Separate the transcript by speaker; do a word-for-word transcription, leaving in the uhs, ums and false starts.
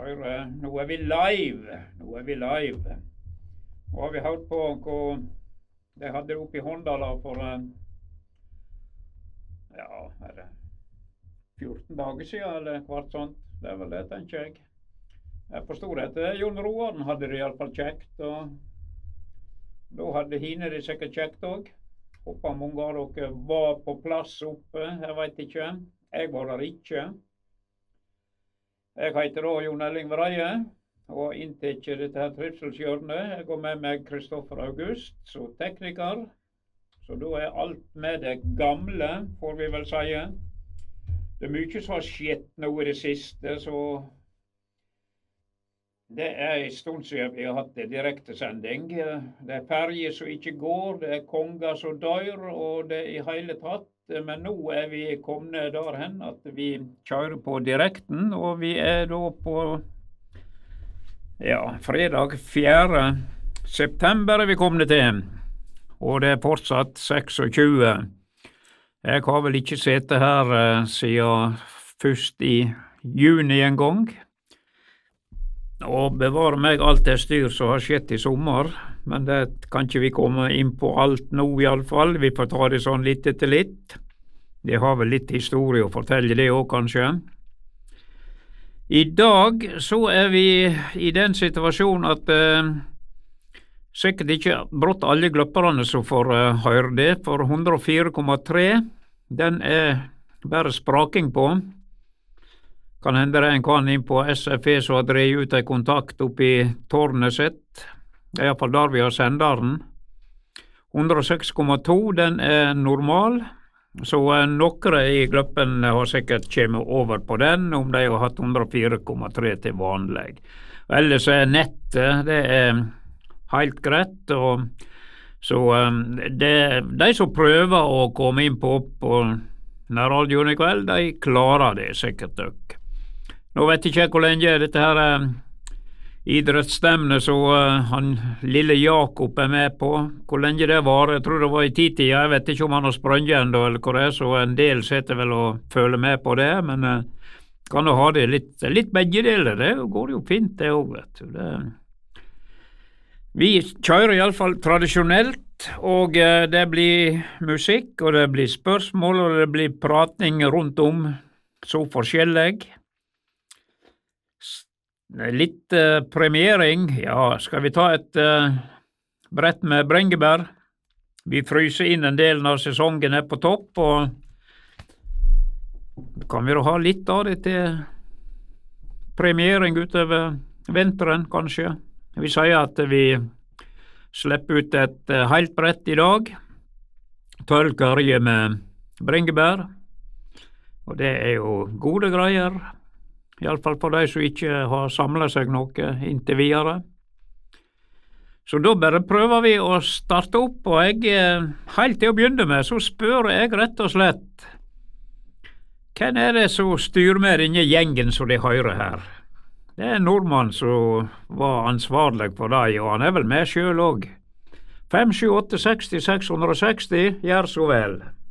Speaker 1: Høyre, nå er vi live. Nå er vi live. Nå har vi hørt på hva de hadde oppe i Håndala for ja, er det fjorten dager siden, eller hvert sånt. Det er vel det, tenker jeg. Jeg forstod at Jon Roaren hadde det i alle fall kjekt, og da hadde hine det sikkert kjekt også. Håper mange av dere var på plass oppe, jeg vet ikke. Jeg var der ikke. Jeg heter da Jon Erling Vreie, og inntekker dette her trivselshjørnet. Jeg går med meg Kristoffer August, så tekniker. Så da er alt med det gamle, får vi vel si. Det er mye som har skjedd nå i det siste, så det er en stund siden vi har hatt en direktesending. Det er ferger som ikke går, det er konger som dør, og det er i hele tatt. Men nå er vi kommet derhen at vi kjører på direkten, og vi er da på ja, fredag fjerde september er vi kommet til, og det er fortsatt tjueseks. Jeg har vel ikke sittet her uh, siden først i juni en gang, og bevare meg alt det styr som har skjedd i sommer, men det kan ikke vi komme inn på alt nå i alle fall. Vi får ta det sånn litt etter litt. Det har vel litt historie å fortelle det også, kanskje. I dag så er vi i den situasjonen at uh, sikkert ikke brått alle gløpperne som får uh, høre det, for hundre og fire komma tre, den er bare spraking på. Kan hende det en kan inn på S F E som har drevet ut en kontakt opp i tårnet sitt. Det er i hvert fall der vi har senderen. hundre og seks komma to, den er normal. Så eh, noen i gløppen har sikkert kommet over på den, om de har hatt hundre og fire komma tre til vanlig. Ellers er nettet, det er helt greit, og så um, det, de som prøver å komme inn på, på nærradioen i kveld, de klarer det sikkert også. Nå vet ikke jeg hvor lenge dette her uh, idrettsstevnet så uh, han lille Jakob er med på, hvor lenge det var. Jeg tror det var i ti-tida, jeg vet ikke om han har sprønget enda eller hva det er, så en del sitter vel og føler med på det, men uh, kan jo ha det litt, litt begge deler, det går jo fint det også, vet du. Det, vi kjører i alle fall tradisjonelt, og uh, det blir musikk, og det blir spørsmål, og det blir prating rundt om så forskjellig. Litt uh, premiering, ja, skal vi ta et uh, brett med brengebær. Vi fryser inn en del av sesongen her på topp, og kan vi da ha litt av det til premiering utover vinteren, kanskje. Vi sier at vi slipper ut et uh, helt brett i dag, tolv karrier med brengebær, og det er jo gode greier. I alle fall for de som ikke har samlet seg noe inntil videre. Så da bare prøver vi å starte opp, og jeg, helt til å begynne med, så spør jeg rett og slett, hvem er det som styrer med denne gjengen som de hører her? Det er en nordmann som var ansvarlig for deg, og han er vel med selv også. fem sju åtte seks seks seks seksti, gjør så vel.